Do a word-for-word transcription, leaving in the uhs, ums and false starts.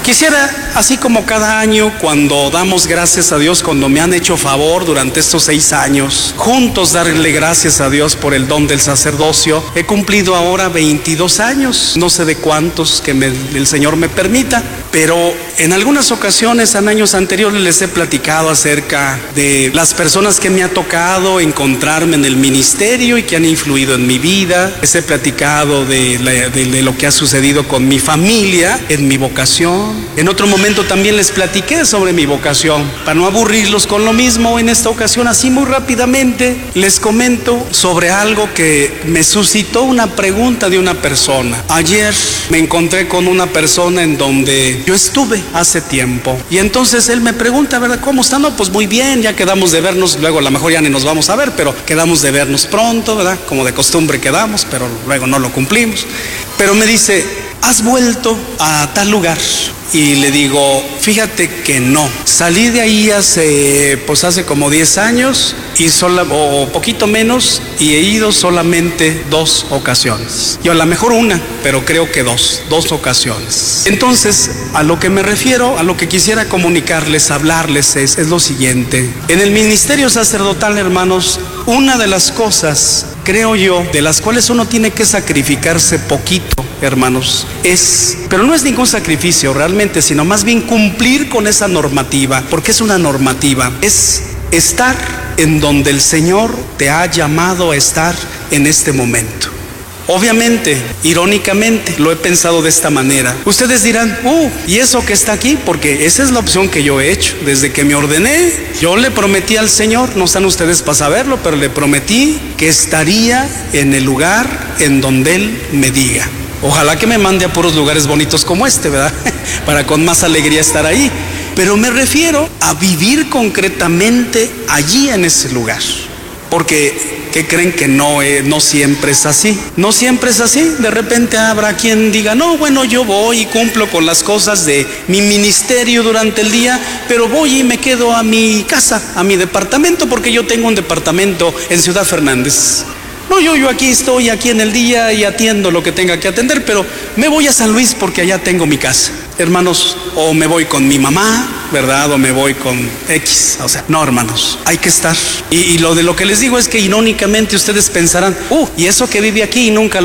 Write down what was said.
Quisiera, así como cada año, cuando damos gracias a Dios, cuando me han hecho favor durante estos seis años, juntos darle gracias a Dios por el don del sacerdocio. He cumplido ahora veintidós años, no sé de cuántos que me, el Señor me permita, pero en algunas ocasiones, en años anteriores, les he platicado acerca de las personas que me ha tocado encontrarme en el ministerio y que han influido en mi vida. Les he platicado de, la, de, de lo que ha sucedido con mi familia, en mi vocación. En otro momento también les platiqué sobre mi vocación. Para no aburrirlos con lo mismo, en esta ocasión, así muy rápidamente, les comento sobre algo que me suscitó una pregunta de una persona. Ayer me encontré con una persona en donde yo estuve hace tiempo. Y entonces él me pregunta, ¿verdad? ¿Cómo está? No, pues muy bien, ya quedamos de vernos. Luego a lo mejor ya ni nos vamos a ver, pero quedamos de vernos pronto, ¿verdad? Como de costumbre quedamos, pero luego no lo cumplimos. Pero me dice, ¿has vuelto a tal lugar? Y le digo, fíjate que no. Salí de ahí hace, pues hace como diez años y sola, o poquito menos, y he ido solamente dos ocasiones. Yo a lo mejor una, pero creo que dos, dos ocasiones. Entonces, a lo que me refiero, a lo que quisiera comunicarles, hablarles es, es lo siguiente. En el ministerio sacerdotal, hermanos, una de las cosas, creo yo, de las cuales uno tiene que sacrificarse poquito, hermanos, es, pero no es ningún sacrificio realmente, sino más bien cumplir con esa normativa, porque es una normativa, es estar en donde el Señor te ha llamado a estar en este momento. Obviamente, irónicamente, lo he pensado de esta manera. Ustedes dirán, uh, ¿y eso que está aquí? Porque esa es la opción que yo he hecho. Desde que me ordené, yo le prometí al Señor, no están ustedes para saberlo, pero le prometí que estaría en el lugar en donde Él me diga. Ojalá que me mande a puros lugares bonitos como este, ¿verdad? Para con más alegría estar ahí. Pero me refiero a vivir concretamente allí en ese lugar. Porque, ¿qué creen? Que no, eh, no siempre es así. No siempre es así. De repente habrá quien diga, no, bueno, yo voy y cumplo con las cosas de mi ministerio durante el día, pero voy y me quedo a mi casa, a mi departamento, porque yo tengo un departamento en Ciudad Fernández. No, yo, yo aquí estoy, aquí en el día y atiendo lo que tenga que atender, pero me voy a San Luis porque allá tengo mi casa. Hermanos, o me voy con mi mamá, ¿verdad? O me voy con X. O sea, no, hermanos, hay que estar. Y, y lo de lo que les digo es que irónicamente ustedes pensarán, uh, y eso que vive aquí y nunca lo